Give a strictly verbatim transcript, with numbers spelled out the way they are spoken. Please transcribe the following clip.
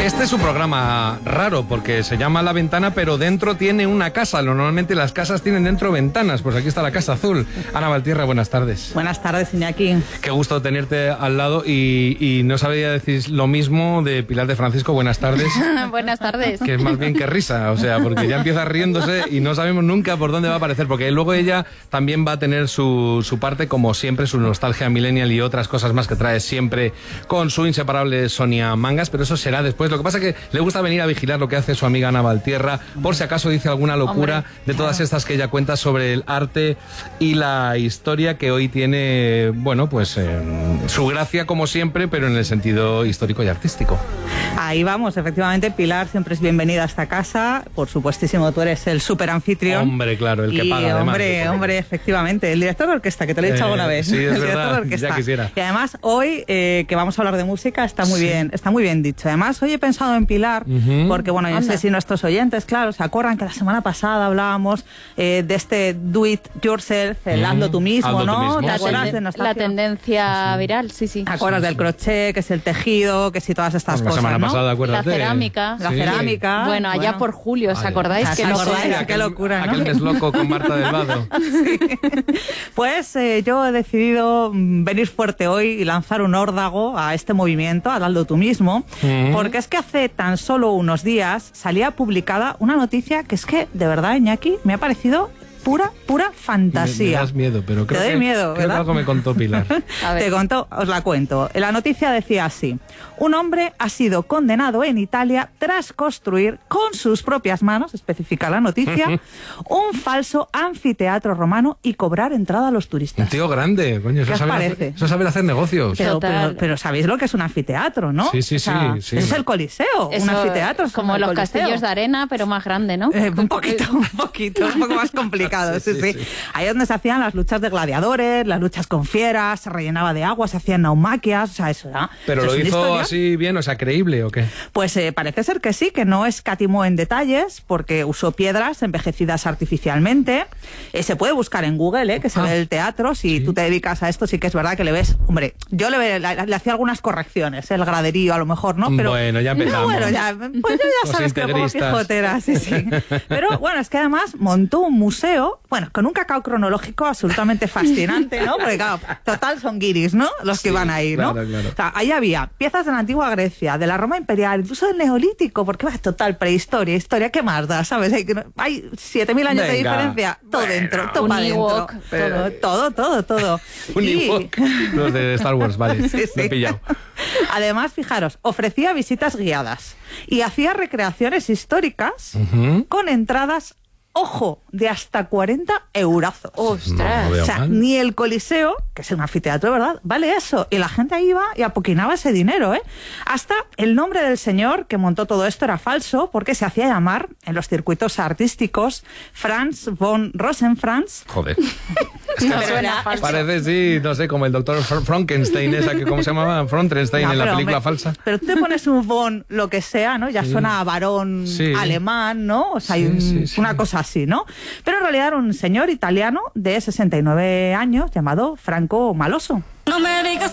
Este es un programa raro porque se llama La Ventana, pero dentro tiene una casa. Normalmente las casas tienen dentro ventanas. Pues aquí está la Casa Azul. Ana Valtierra, buenas tardes. Buenas tardes, Iñaki. Qué gusto tenerte al lado y, y no sabía decir lo mismo de Pilar de Francisco. Buenas tardes. Buenas tardes. Que es más bien que risa, o sea, porque ya empieza riéndose y no sabemos nunca por dónde va a aparecer, porque luego ella también va a tener su, su parte, como siempre, su nostalgia millennial y otras cosas más que trae siempre con su inseparable Sonia Mangas, pero eso será después. Lo que pasa es que le gusta venir a vigilar lo que hace su amiga Ana Valtierra, por si acaso dice alguna locura. Hombre, de todas estas que ella cuenta sobre el arte y la historia, que hoy tiene, bueno, pues eh, su gracia como siempre, pero en el sentido histórico y artístico. Ahí vamos, efectivamente, Pilar siempre es bienvenida a esta casa. Por supuestísimo, tú eres el súper anfitrión. Hombre, claro, el que y, paga además. Hombre, hombre, efectivamente, el director de orquesta, que te lo he dicho eh, alguna vez. Sí, es el verdad, director de orquesta. Ya quisiera. Y además, hoy, eh, que vamos a hablar de música, está muy sí. bien, está muy bien dicho. Además, hoy he pensado en Pilar, uh-huh. porque, bueno, yo no sé si nuestros oyentes, claro, se acuerdan que la semana pasada hablábamos eh, de este do it yourself, el uh-huh. hazlo tú mismo, hazlo ¿no? tú mismo. ¿Te La, acuerdas tenden- de la tendencia sí. viral, sí, sí. ¿Te acuerdas sí, del sí. crochet, que es el tejido, que si todas estas la cosas, semana ¿no? pasada, acuérdate. La cerámica. La sí. cerámica. Bueno, allá bueno. por julio, ¿os acordáis? Vale. Que no acordáis? sé. Aquel, qué locura, ¿no? Aquel mes loco con Marta del Vado. Sí. Pues eh, yo he decidido venir fuerte hoy y lanzar un órdago a este movimiento, a hazlo tú mismo, uh-huh. porque es que hace tan solo unos días salía publicada una noticia que es que, de verdad, Iñaki, me ha parecido pura, pura fantasía. Me, me das miedo, pero creo, Te doy que, miedo, creo que algo me contó Pilar. A ver. Te contó, os la cuento. La noticia decía así: un hombre ha sido condenado en Italia tras construir con sus propias manos, especifica la noticia, un falso anfiteatro romano y cobrar entrada a los turistas. Un tío grande, coño, eso ¿Qué os sabe parece? Hacer, eso sabe hacer negocios. Pero, pero, pero sabéis lo que es un anfiteatro, ¿no? Sí, sí, o sea, sí, sí. Es el Coliseo, eso, un anfiteatro. Es como como los Coliseo. castillos de arena, pero más grande, ¿no? Eh, un poquito, un poquito, un poco más complicado. Sí, sí, sí, sí. Ahí es donde se hacían las luchas de gladiadores, las luchas con fieras, se rellenaba de agua, se hacían naumaquias, o sea, eso era. Pero ¿eso lo es hizo así bien, o sea, creíble, ¿o qué? Pues eh, parece ser que sí, que no escatimó en detalles, porque usó piedras envejecidas artificialmente. Eh, se puede buscar en Google, eh, que se ah. ve el teatro. Si ¿sí? tú te dedicas a esto, sí que es verdad que le ves. Hombre, yo le, le, le, le hacía algunas correcciones, el graderío a lo mejor, ¿no? Pero bueno, ya empezamos. No, bueno, ya, pues yo ya sabes que lo pongo quijotera, sí, sí. Pero bueno, es que además montó un museo, bueno, con un cacao cronológico absolutamente fascinante, ¿no? Porque claro, total son guiris, ¿no? Los que sí, van ahí, ¿no? Claro, claro. O sea, ahí había piezas de la antigua Grecia, de la Roma imperial, incluso del Neolítico, porque va, total prehistoria, historia, ¿qué más da? ¿Sabes? Hay, hay siete mil años Venga. de diferencia, todo bueno, dentro, todo para dentro. Pero... Todo, todo, todo. Un y... Ewok. Los de Star Wars, vale, sí, sí. Me he pillado. Además, fijaros, ofrecía visitas guiadas y hacía recreaciones históricas uh-huh. con entradas, ojo, de hasta cuarenta eurazos. ¡Ostras! No, o sea, mal. ni el Coliseo, que es un anfiteatro, ¿verdad?, vale eso. Y la gente ahí iba y apoquinaba ese dinero, ¿eh? Hasta el nombre del señor que montó todo esto era falso, porque se hacía llamar, en los circuitos artísticos, Franz von Rosenfranz. Joder. Es que no suena falso. Parece, sí, no sé, como el doctor Frankenstein, esa que, ¿cómo se llamaba? Frankenstein no, en la película hombre, falsa. Pero tú te pones un von, lo que sea, ¿no? Ya sí. suena a varón sí. alemán, ¿no? O sea, sí, hay un, sí, sí. una cosa así, ¿no? Pero en realidad era un señor italiano de sesenta y nueve años llamado Franco Maloso. No me digas